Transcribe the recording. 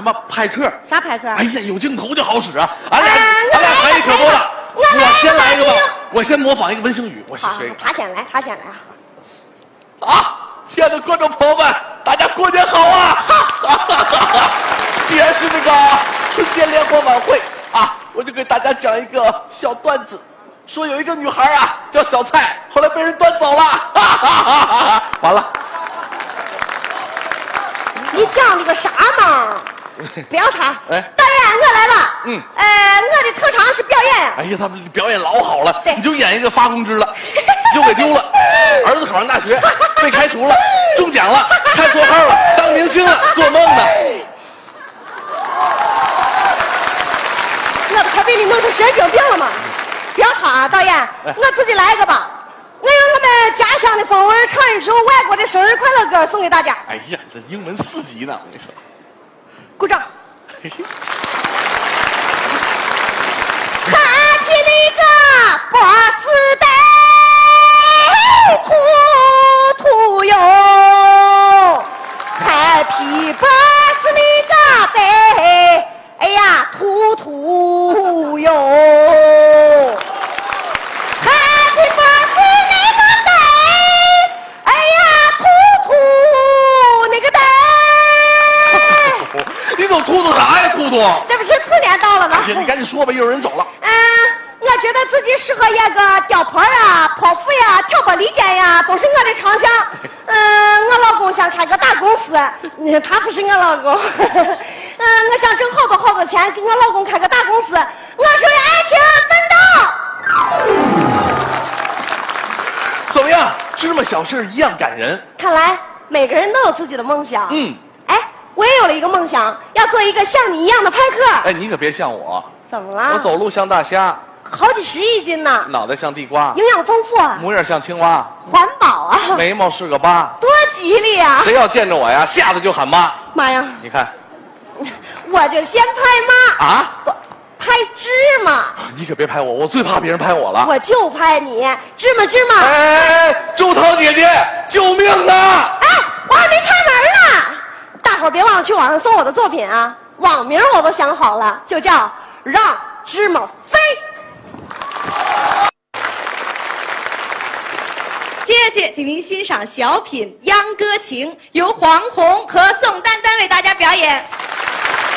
么派克？ 啥派克？ 哎呀，有镜头就好使啊！俺俩才艺可多了。我先来一个吧，我先模仿一个文星宇，我学一个。 他先来啊！亲爱的观众朋友们，大家过年好啊！既然是这个春节联欢晚会啊，我就给大家讲一个小段子，说有一个女孩啊叫小蔡，后来被人端走了，完了。 你讲这个啥嘛？不要他， 哎， 导演，我来吧。我的特长是表演。 哎呀，他们表演老好了， 对你就演一个发工资了，又给丢了，儿子考上大学被开除了，中奖了，开错号了，当明星了，做梦呢。 我不快被你弄成神经病了吗？不要他，导演，我自己来一个吧。我用我们家乡的风味唱一首外国的生日快乐歌送给大家。 哎呀，这英文4级呢，我跟你说。 鼓掌。Happy 那个birthday， 兔兔哟 ，Happy birthday， 哎呀，兔兔哟 ，Happy birthday， 哎呀，兔兔那个 day。 你都突突啥呀，突突？ 这不是兔年到了吗？ 你赶紧说吧，一会儿人走了。 我觉得自己适合演个吊婆啊、泼妇呀、挑拨离间呀，都是我的长项。我老公想开个大公司，他不是我老公。我想挣好多钱，给我老公开个大公司。我是为爱情奋斗。 怎么样？芝麻小事一样感人。 看来每个人都有自己的梦想。哎，我也有了一个梦想，要做一个像你一样的派克。 哎，你可别像我。 怎么了？ 我走路像大虾， 好几十亿斤呢， 脑袋像地瓜， 营养丰富啊， 模样像青蛙， 环保啊， 眉毛是个疤， 多吉利啊！ 谁要见着我呀，吓得就喊妈。 妈呀！ 你看， 我就先拍妈啊， 不拍芝麻。 你可别拍我，我最怕别人拍我了。 我就拍你，芝麻。 哎，周涛姐姐，救命啊！ 哎，我还没开门呢。大伙儿别忘了去网上搜我的作品啊，网名我都想好了，就叫让芝麻飞。 接下去，请您欣赏小品《秧歌情》，由黄宏和宋丹丹为大家表演。